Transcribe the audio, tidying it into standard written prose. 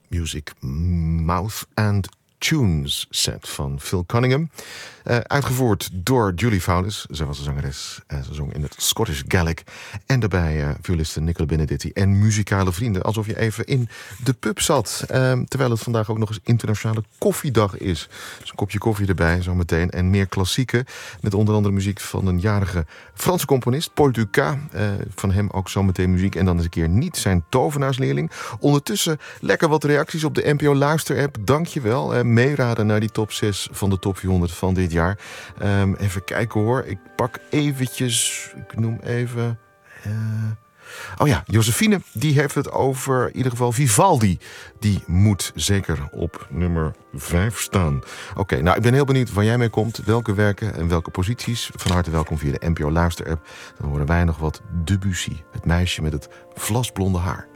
Music Mouth and Tunes set van Phil Cunningham. Uitgevoerd door Julie Fowlis. Zij was de zangeres. Ze zong in het Scottish Gaelic. En daarbij violiste Nicola Benedetti en muzikale vrienden. Alsof je even in de pub zat. Terwijl het vandaag ook nog eens internationale koffiedag is. Dus een kopje koffie erbij zometeen. En meer klassieke. Met onder andere muziek van een jarige Franse componist. Paul Dukas. Van hem ook zometeen muziek. En dan eens een keer niet zijn tovenaarsleerling. Ondertussen lekker wat reacties op de NPO Luister-app. Dankjewel. Meeraden naar die top 6 van de top 400 van dit jaar. Even kijken hoor. Ik pak eventjes... Ik noem even... Oh ja, Josephine, die heeft het over in ieder geval Vivaldi. Die moet zeker op nummer 5 staan. Oké, nou ik ben heel benieuwd waar jij mee komt. Welke werken en welke posities. Van harte welkom via de NPO Luister-app. Dan horen wij nog wat Debussy. Het meisje met het vlasblonde haar.